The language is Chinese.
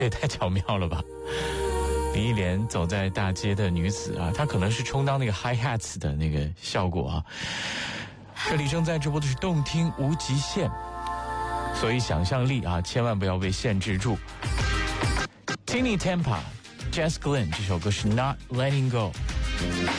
这也太巧妙了吧。林忆莲走在大街的女子啊，她可能是充当那个 hi hats 的那个效果啊。这里正在直播的是动听无极限，所以想象力啊千万不要被限制住。Tini Tempa Jess Glynn 这首歌是 Not Letting Go。